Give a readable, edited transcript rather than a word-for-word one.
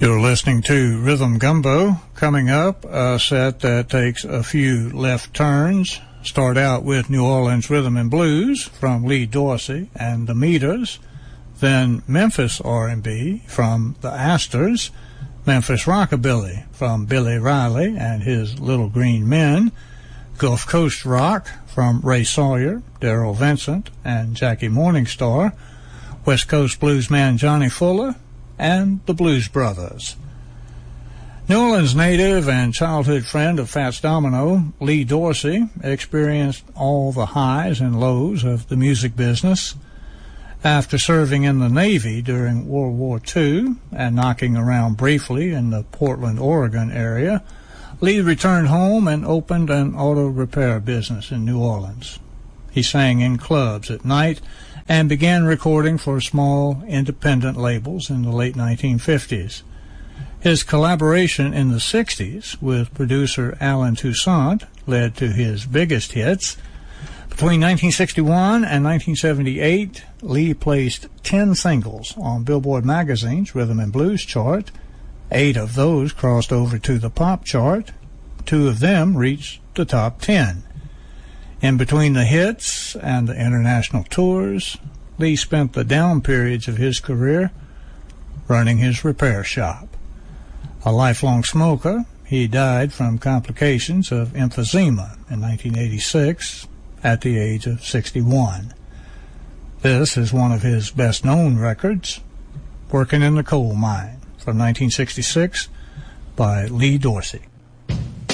You're listening to Rhythm Gumbo. Coming up, a set that takes a few left turns. Start out with New Orleans Rhythm and Blues from Lee Dorsey and the Meters. Then Memphis R&B from the Astors. Memphis Rockabilly from Billy Riley and his Little Green Men. Gulf Coast Rock from Ray Sawyer, Darrell Vincent, and Jackie Morningstar. West Coast bluesman Johnny Fuller, and the Blues Brothers. New Orleans native and childhood friend of Fats Domino, Lee Dorsey, experienced all the highs and lows of the music business. After serving in the Navy during World War II and knocking around briefly in the Portland, Oregon area, Lee returned home and opened an auto repair business in New Orleans. He sang in clubs at night and began recording for small independent labels in the late 1950s. His collaboration in the 60s with producer Alan Toussaint led to his biggest hits. Between 1961 and 1978, Lee placed 10 singles on Billboard magazine's Rhythm and Blues chart. 8 of those crossed over to the pop chart. 2 of them reached the top 10. In between the hits and the international tours, Lee spent the down periods of his career running his repair shop. A lifelong smoker, he died from complications of emphysema in 1986 at the age of 61. This is one of his best-known records, Working in the Coal Mine, from 1966 by Lee Dorsey.